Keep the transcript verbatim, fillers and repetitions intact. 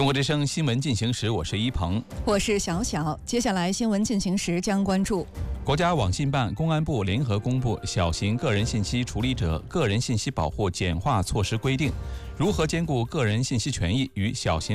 中国之声新闻进行时，我是一鹏， 我是小小。接下来新闻进行时将关注： 国家网信办、公安部联合公布《小型个人信息处理者个人信息保护简化措施规定》，如何兼顾个人信息权益与小型